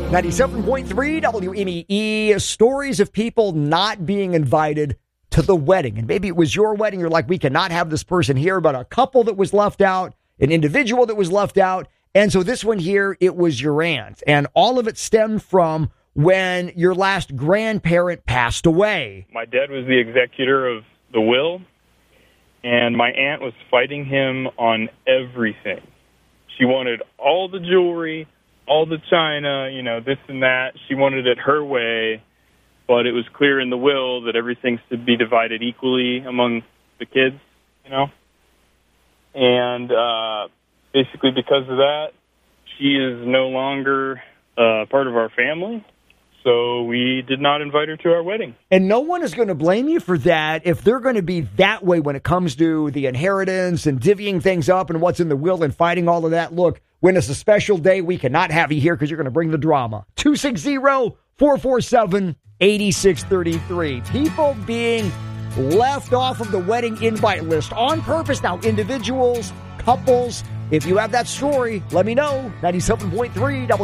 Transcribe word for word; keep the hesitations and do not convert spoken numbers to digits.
ninety-seven point three W M E E, stories of people not being invited to the wedding. And maybe it was your wedding. You're like, we cannot have this person here, but a couple that was left out, an individual that was left out. And so this one here, it was your aunt. And all of it stemmed from when your last grandparent passed away. My dad was the executor of the will, and my aunt was fighting him on everything. She wanted all the jewelry, all the china, you know, this and that. She wanted it her way, but it was clear in the will that everything's to be divided equally among the kids, you know. And uh, basically because of that, she is no longer uh, part of our family, so we did not invite her to our wedding. And no one is going to blame you for that if they're going to be that way when it comes to the inheritance and divvying things up and what's in the will and fighting all of that. Look, when it's a special day, we cannot have you here because you're going to bring the drama. two six zero, four four seven, eight six three three. People being left off of the wedding invite list on purpose. Now, individuals, couples, if you have that story, let me know. ninety-seven point three W